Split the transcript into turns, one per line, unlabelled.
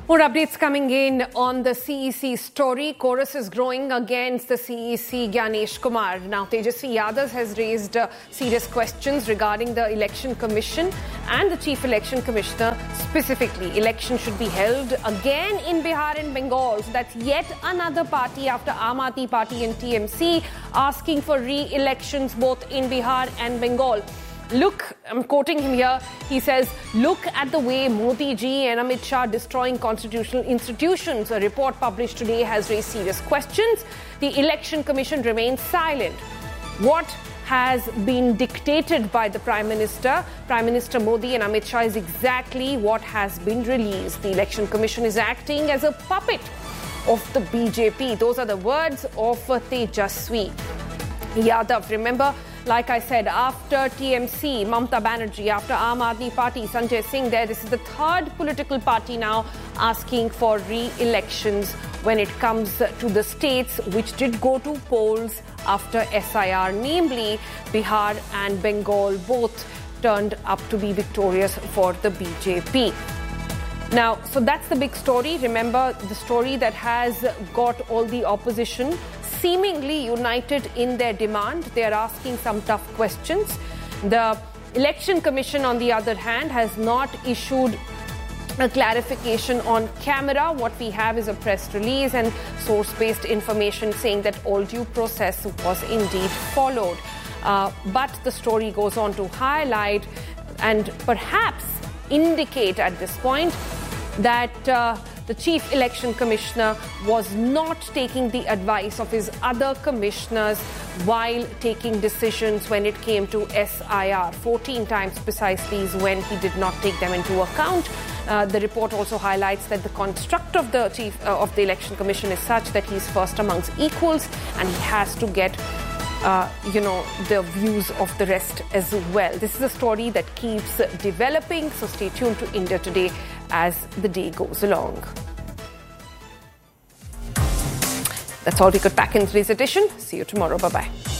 More updates coming in on the CEC story. Chorus is growing against the CEC Gyanesh Kumar. Now, Tejasvi Yadav has raised serious questions regarding the Election Commission and the Chief Election Commissioner specifically. Election should be held again in Bihar and Bengal. So that's yet another party after Aam Aadmi Party and TMC asking for re-elections both in Bihar and Bengal. Look, I'm quoting him here. He says, look at the way Modi ji and Amit Shah destroying constitutional institutions. A report published today has raised serious questions. The Election Commission remains silent. What has been dictated by the Prime Minister Modi and Amit Shah is exactly what has been released. The Election Commission is acting as a puppet of the BJP. Those are the words of Tejasvi Yadav. Remember, like I said, after TMC, Mamata Banerjee, after Aam Aadmi Party, Sanjay Singh there, this is the third political party now asking for re-elections when it comes to the states which did go to polls after SIR, namely Bihar and Bengal, both turned up to be victorious for the BJP. Now, so that's the big story. Remember, the story that has got all the opposition seemingly united in their demand. They are asking some tough questions. The Election Commission, on the other hand, has not issued a clarification on camera. What we have is a press release and source-based information saying that all due process was indeed followed. But the story goes on to highlight and perhaps indicate at this point that the Chief Election Commissioner was not taking the advice of his other commissioners while taking decisions when it came to SIR. 14 times precisely is when he did not take them into account. The report also highlights that the construct of the Chief of the Election Commission is such that he's first amongst equals and he has to get the views of the rest as well. This is a story that keeps developing, so stay tuned to India Today as the day goes along. That's all we could pack in today's edition. See you tomorrow. Bye-bye.